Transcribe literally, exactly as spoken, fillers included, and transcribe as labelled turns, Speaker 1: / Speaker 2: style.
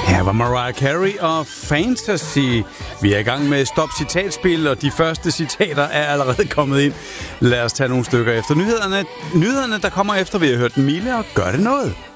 Speaker 1: Her var Mariah Carey og Fantasy. Vi er i gang med Stop Citatspil, og de første citater er allerede kommet ind. Lad os tage nogle stykker efter nyhederne. Nyhederne, der kommer efter, vi har hørt Mille og Gør det noget.